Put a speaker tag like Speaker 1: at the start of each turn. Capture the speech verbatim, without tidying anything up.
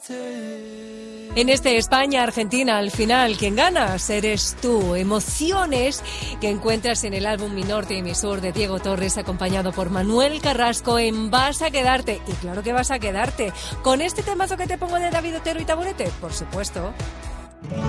Speaker 1: En este España-Argentina, al final, quien ganas eres tú. Emociones que encuentras en el álbum Mi Norte y Mi Sur de Diego Torres, acompañado por Manuel Carrasco en Vas a Quedarte. Y claro que vas a quedarte. ¿Con este temazo que te pongo de David Otero y Taburete? Por supuesto.